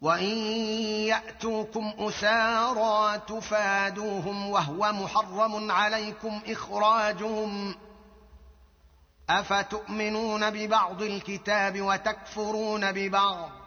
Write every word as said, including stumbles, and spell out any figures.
وإن يأتوكم أسارى تفادوهم وهو محرم عليكم إخراجهم أفتؤمنون ببعض الكتاب وتكفرون ببعض